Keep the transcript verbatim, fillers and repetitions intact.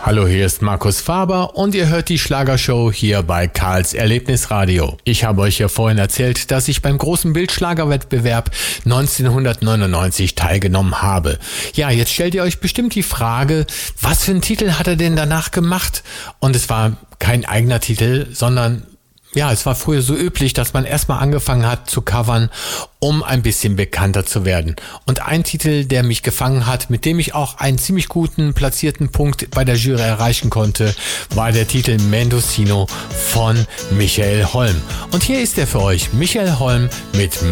Hallo, hier ist Markus Faber und ihr hört die Schlagershow hier bei Karls Erlebnisradio. Ich habe euch ja vorhin erzählt, dass ich beim großen Bildschlagerwettbewerb neunzehnhundertneunundneunzig teilgenommen habe. Ja, jetzt stellt ihr euch bestimmt die Frage, was für einen Titel hat er denn danach gemacht? Und es war kein eigener Titel, sondern ja, es war früher so üblich, dass man erstmal angefangen hat zu covern, um ein bisschen bekannter zu werden. Und ein Titel, der mich gefangen hat, mit dem ich auch einen ziemlich guten platzierten Punkt bei der Jury erreichen konnte, war der Titel Mendocino von Michael Holm. Und hier ist er für euch, Michael Holm mit